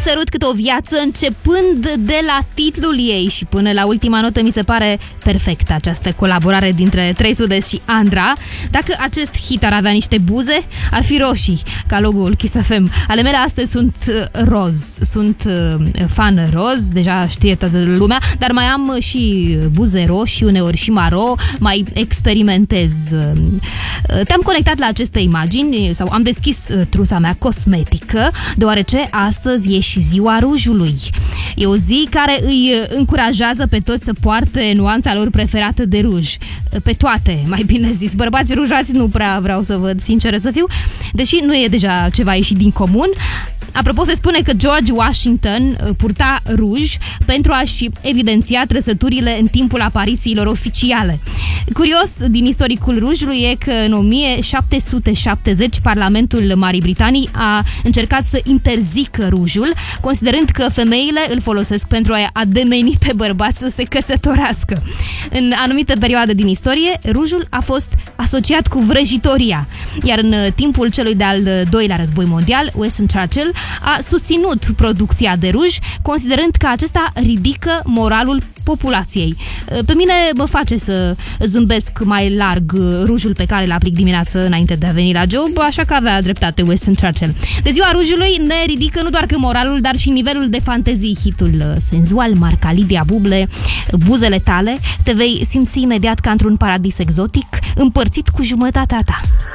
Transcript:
sărut cât o viață, începând de la titlul ei și până la ultima notă. Mi se pare perfectă această colaborare dintre Trei Sud-Est și Andra. Dacă acest hit ar avea niște buze, ar fi roșii, ca logo-ul Kiss FM. Ale mele astăzi sunt roz. Sunt fan roz, deja știe toată lumea, dar mai am și buze roșii, uneori și maro, mai experimentez. Te-am conectat la aceste imagini sau am deschis trusa mea cosmetică, deoarece astăzi e și ziua rujului. E o zi care îi încurajează pe toți să poarte nuanța lor preferată de ruj. Pe toate, mai bine zis. Bărbații rujați nu prea vreau să văd, sinceră să fiu, deși nu e deja ceva ieșit din comun. Apropo, se spune că George Washington purta ruj pentru a-și evidenția trăsăturile în timpul aparițiilor oficiale. Curios din istoricul rujului e că în 1770 Parlamentul Marii Britanii a încercat să interzică rujul, considerând că femeile îl folosesc pentru a ademeni pe bărbați să se căsătorească. În anumite perioade din istorie, rujul a fost asociat cu vrăjitoria, iar în timpul celui de-al doilea război mondial, Winston Churchill a susținut producția de ruj, considerând că acesta ridică moralul populației. Pe mine mă face să zâmbesc mai larg rujul pe care îl aplic dimineața înainte de a veni la job, așa că avea dreptate Winston Churchill. De ziua rujului ne ridică nu doar că moralul, dar și nivelul de fantezii. Hitul senzual marca Lidia Buble, Buzele tale, te vei simți imediat ca într-un paradis exotic, împărțit cu jumătatea ta.